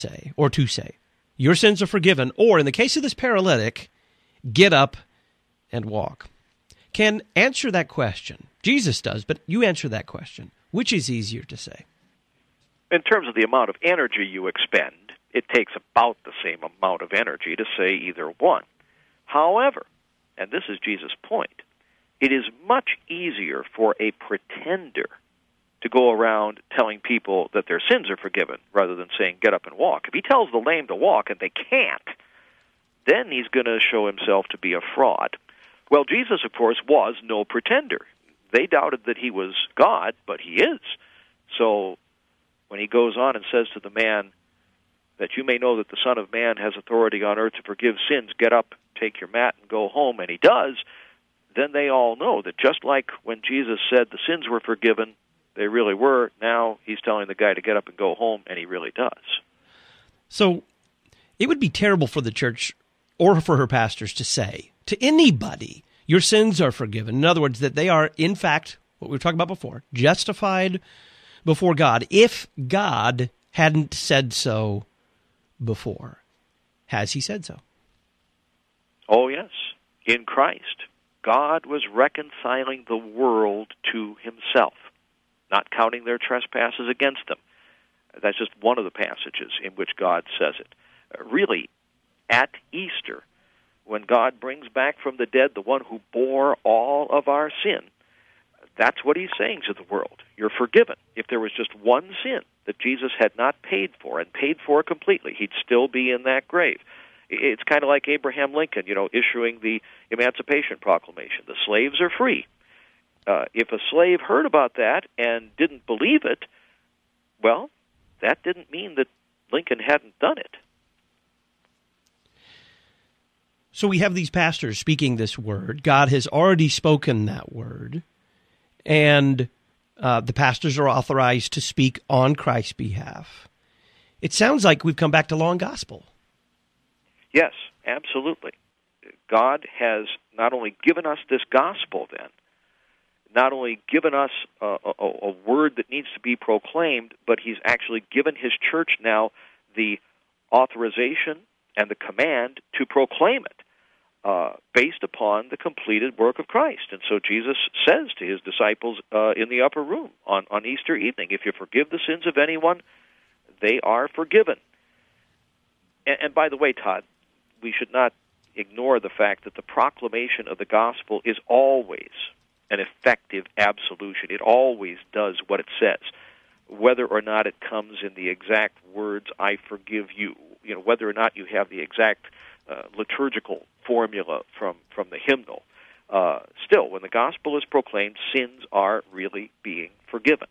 say, or to say, your sins are forgiven, or in the case of this paralytic, get up and walk? Can answer that question. Jesus does, but you answer that question. Which is easier to say? In terms of the amount of energy you expend, it takes about the same amount of energy to say either one. However, and this is Jesus' point, it is much easier for a pretender to go around telling people that their sins are forgiven rather than saying, get up and walk. If he tells the lame to walk and they can't, then he's going to show himself to be a fraud. Well, Jesus, of course, was no pretender. They doubted that he was God, but he is. So when he goes on and says to the man, that you may know that the Son of Man has authority on earth to forgive sins, get up, take your mat, and go home, and he does, then they all know that just like when Jesus said the sins were forgiven, they really were, now he's telling the guy to get up and go home, and he really does. So it would be terrible for the church or for her pastors to say to anybody, your sins are forgiven. In other words, that they are, in fact, what we were talking about before, justified before God, if God hadn't said so before. Has he said so? Oh, yes. In Christ, God was reconciling the world to himself, not counting their trespasses against them. That's just one of the passages in which God says it. Really, at Easter, when God brings back from the dead the one who bore all of our sin, that's what he's saying to the world. You're forgiven. If there was just one sin that Jesus had not paid for and paid for completely, he'd still be in that grave. It's kind of like Abraham Lincoln, issuing the Emancipation Proclamation. The slaves are free. If a slave heard about that and didn't believe it, well, that didn't mean that Lincoln hadn't done it. So we have these pastors speaking this word. God has already spoken that word. And the pastors are authorized to speak on Christ's behalf. It sounds like we've come back to law and gospel. Yes, absolutely. God has not only given us this gospel then, not only given us a word that needs to be proclaimed, but he's actually given his church now the authorization and the command to proclaim it. Based upon the completed work of Christ. And so Jesus says to his disciples in the upper room on Easter evening, if you forgive the sins of anyone, they are forgiven. And by the way, Todd, we should not ignore the fact that the proclamation of the gospel is always an effective absolution. It always does what it says, whether or not it comes in the exact words, I forgive you, whether or not you have the exact liturgical formula from the hymnal. Still, when the gospel is proclaimed, sins are really being forgiven.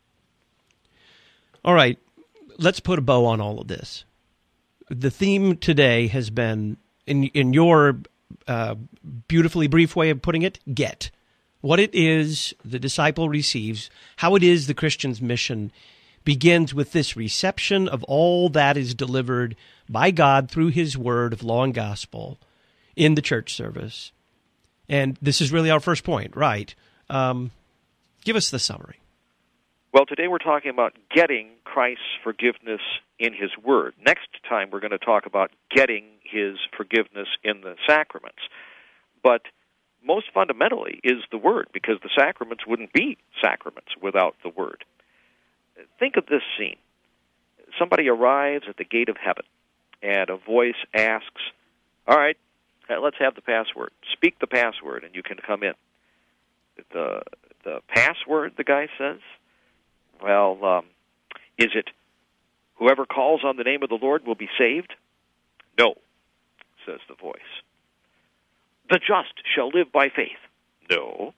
All right, let's put a bow on all of this. The theme today has been, in your beautifully brief way of putting it, get. What it is the disciple receives, how it is the Christian's mission begins with this reception of all that is delivered by God through his word of law and gospel in the church service. And this is really our first point, right? Give us the summary. Well, today we're talking about getting Christ's forgiveness in his word. Next time we're going to talk about getting his forgiveness in the sacraments. But most fundamentally is the word, because the sacraments wouldn't be sacraments without the word. Think of this scene. Somebody arrives at the gate of heaven, and a voice asks, all right, let's have the password. Speak the password, and you can come in. The password, the guy says? Well, is it, whoever calls on the name of the Lord will be saved? No, says the voice. The just shall live by faith? No.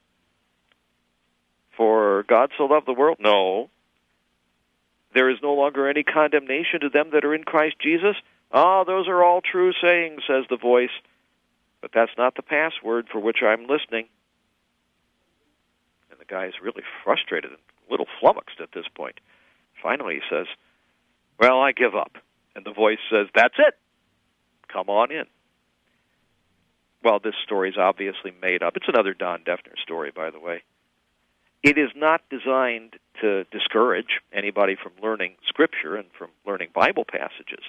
For God so loved the world? No. There is no longer any condemnation to them that are in Christ Jesus? Ah, those are all true sayings, says the voice, but that's not the password for which I'm listening. And the guy is really frustrated and a little flummoxed at this point. Finally he says, well, I give up. And the voice says, that's it. Come on in. Well, this story is obviously made up. It's another Don Defner story, by the way. It is not designed to discourage anybody from learning Scripture and from learning Bible passages.